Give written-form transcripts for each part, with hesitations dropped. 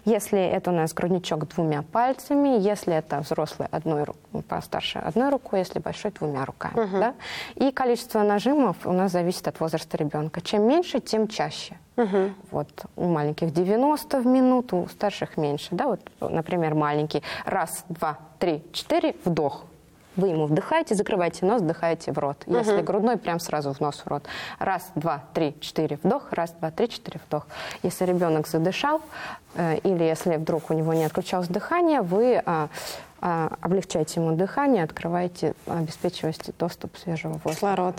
Если это у нас грудничок двумя пальцами, если это взрослый одной рукой, постарше одной рукой, если большой двумя руками. Да? И количество нажимов у нас зависит от возраста ребенка. Чем меньше, тем чаще. Вот у маленьких 90 в минуту, у старших меньше. Да? Вот, например, маленький. Раз, два, три, четыре, вдох. Вы ему вдыхаете, закрываете нос, вдыхаете в рот. Если грудной, прям сразу в нос, в рот. Раз, два, три, четыре, вдох. Раз, два, три, четыре, вдох. Если ребенок задышал, или если вдруг у него не отключалось дыхание, вы облегчаете ему дыхание, открываете, обеспечиваете доступ свежего воздуха. Кислород.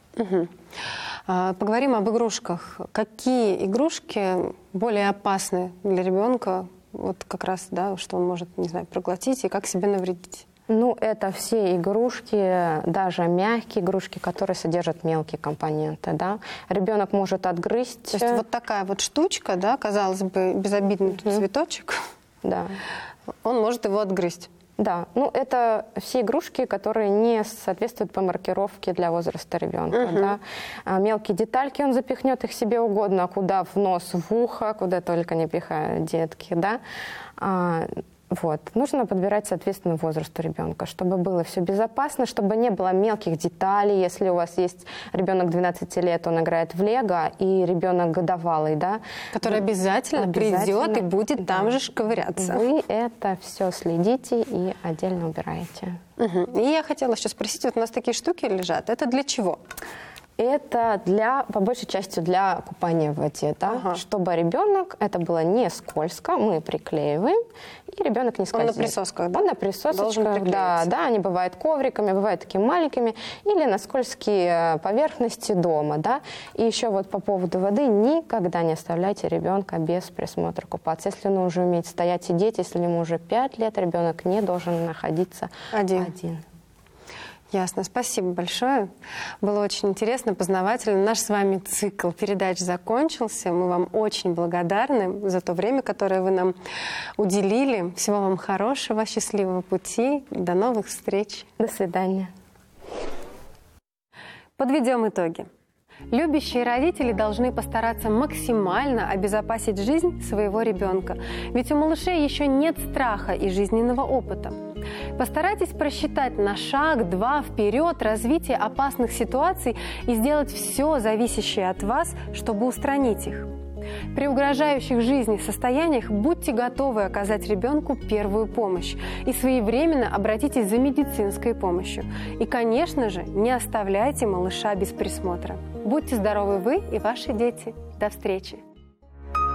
Поговорим об игрушках. Какие игрушки более опасны для ребенка? Вот как раз, да, что он может, не знаю, проглотить и как себе навредить? Ну, это все игрушки, даже мягкие игрушки, которые содержат мелкие компоненты, да. Ребенок может отгрызть. То есть вот такая вот штучка, да, казалось бы, безобидный цветочек. Да. Он может его отгрызть. Да, ну это все игрушки, которые не соответствуют по маркировке для возраста ребенка. Да. Мелкие детальки он запихнет их себе угодно, куда в нос, в ухо, куда только не пихают детки, да. Вот. Нужно подбирать соответственно возрасту ребенка, чтобы было все безопасно, чтобы не было мелких деталей. Если у вас есть ребенок 12 лет, он играет в лего, и ребенок годовалый, да, который обязательно придет и будет там же ковыряться. Вы это все следите и отдельно убираете. И я хотела еще спросить, вот у нас такие штуки лежат, это для чего? Это по большей части для купания в воде, да? Чтобы ребенок, это было не скользко, мы приклеиваем, и ребенок не скользит. Он на присосках, да? Он на присосочках, да, они бывают ковриками, бывают такими маленькими, или на скользкие поверхности дома, да. И еще вот по поводу воды, никогда не оставляйте ребенка без присмотра купаться. Если он уже умеет стоять и сидеть, если ему уже 5 лет, ребенок не должен находиться один. Ясно. Спасибо большое. Было очень интересно, познавательно. Наш с вами цикл передач закончился. Мы вам очень благодарны за то время, которое вы нам уделили. Всего вам хорошего, счастливого пути. До новых встреч. До свидания. Подведем итоги. Любящие родители должны постараться максимально обезопасить жизнь своего ребенка. Ведь у малышей еще нет страха и жизненного опыта. Постарайтесь просчитать на шаг-два вперед развитие опасных ситуаций и сделать все зависящее от вас, чтобы устранить их. При угрожающих жизни состояниях будьте готовы оказать ребенку первую помощь и своевременно обратитесь за медицинской помощью. И, конечно же, не оставляйте малыша без присмотра. Будьте здоровы вы и ваши дети. До встречи!